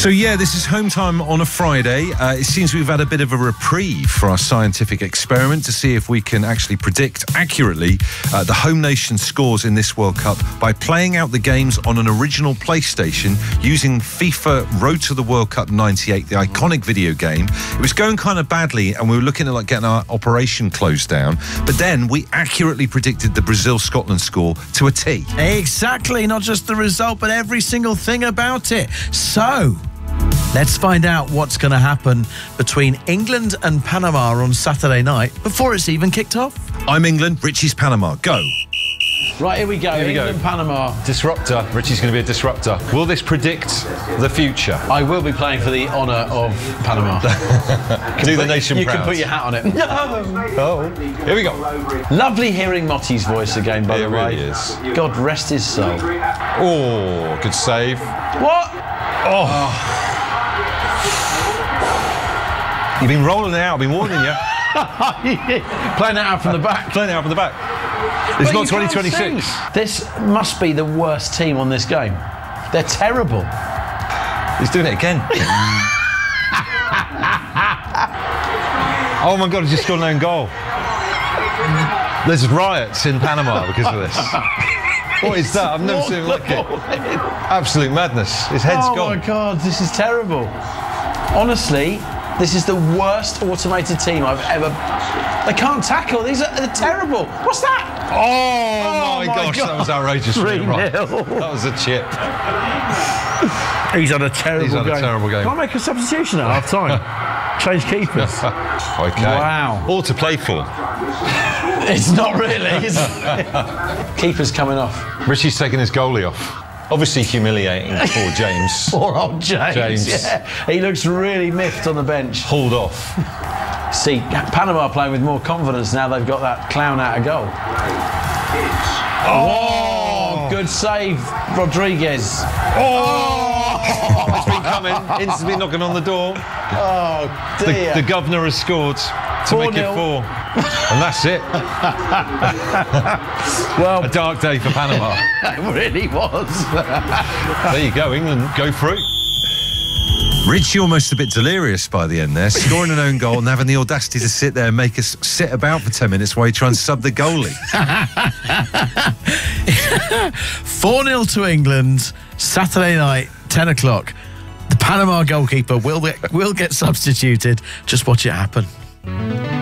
So yeah, this is home time on a Friday. It seems we've had a bit of a reprieve for our scientific experiment to see if we can actually predict accurately the home nation scores in this World Cup by playing out the games on an original PlayStation using FIFA Road to the World Cup 98, the iconic video game. It was going kind of badly and we were looking at getting our operation closed down, but then we accurately predicted the Brazil-Scotland score to a T. Exactly, not just the result, but every single thing about it. So let's find out what's going to happen between England and Panama on Saturday night before it's even kicked off. I'm England, Richie's Panama. Go. Right, here we go. England, Panama. Disruptor. Richie's going to be a disruptor. Will this predict the future? I will be playing for the honour of Panama. Do the nation you proud. You can put your hat on it. No! Oh, here we go. Lovely hearing Motti's voice again, by the way. It really is. God rest his soul. Oh, good save. What? Oh. You've been rolling it out, I've been warning you. Playing it out from the back. Playing it out from the back. It's not 2026. This must be the worst team on this game. They're terrible. He's doing it again. Oh my God, he's just scored an own goal. There's riots in Panama because of this. What is that? I've never seen him like it. Absolute madness. His head's gone. Oh my God, this is terrible. Honestly, this is the worst automated team I've ever... They can't tackle. They're terrible. What's that? Oh my gosh, that was outrageous. 3-0. That was a chip. He's had a terrible game. Can't make a substitution at half time. Change keepers. Okay. Wow. All to play for. It's not really, is it? Keeper's coming off. Richie's taking his goalie off. Obviously humiliating poor James. Poor old James. Yeah. He looks really miffed on the bench. Hauled off. See, Panama are playing with more confidence now they've got that clown out of goal. Oh! Good save, Rodriguez. Oh! It's been coming. Instantly knocking on the door. Oh, dear. The governor has scored to make it 4. And that's it. Well, a dark day for Panama. It really was. There you go, England go through. Richie almost a bit delirious by the end there, scoring an own goal and having the audacity to sit there and make us sit about for 10 minutes while he tries and sub the goalie. 4-0 to England, Saturday night, 10 o'clock. The Panama goalkeeper will get substituted. Just watch it happen.